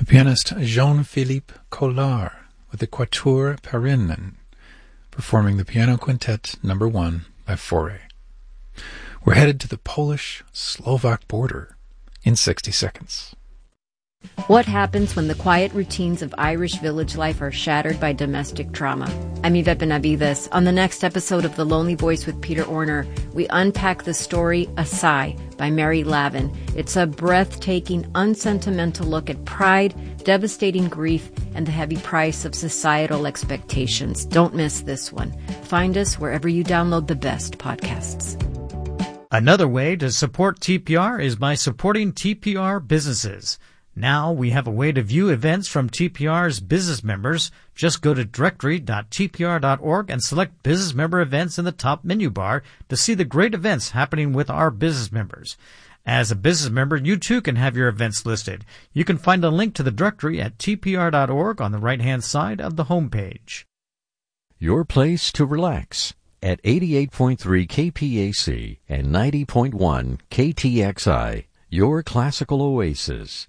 pianist Jean-Philippe Collard with the Quatuor Parinen, performing the Piano Quintet No. 1 by Fauré. We're headed to the Polish-Slovak border in 60 seconds. What happens when the quiet routines of Irish village life are shattered by domestic trauma? I'm Yvette Benavides. On the next episode of The Lonely Voice with Peter Orner, we unpack the story A Sigh by Mary Lavin. It's a breathtaking, unsentimental look at pride, devastating grief, and the heavy price of societal expectations. Don't miss this one. Find us wherever you download the best podcasts. Another way to support TPR is by supporting TPR businesses. Now we have a way to view events from TPR's business members. Just go to directory.tpr.org and select business member events in the top menu bar to see the great events happening with our business members. As a business member, you too can have your events listed. You can find a link to the directory at tpr.org on the right-hand side of the homepage. Your place to relax at 88.3 KPAC and 90.1 KTXI, your classical oasis.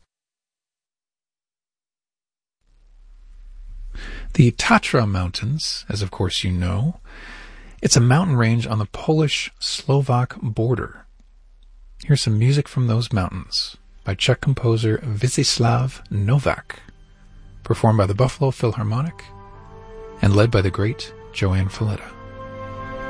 The Tatra Mountains, as of course you know, it's a mountain range on the Polish-Slovak border. Here's some music from those mountains by Czech composer Vítislav Novak, performed by the Buffalo Philharmonic and led by the great Joanne Falletta.